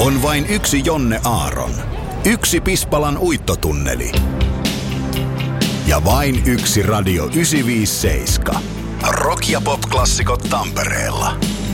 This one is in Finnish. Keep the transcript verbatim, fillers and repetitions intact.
On vain yksi Jonne Aaron. Yksi Pispalan uittotunneli. Ja vain yksi Radio yhdeksänsataaviisikymmentäseitsemän. Rock- ja pop-klassikot Tampereella.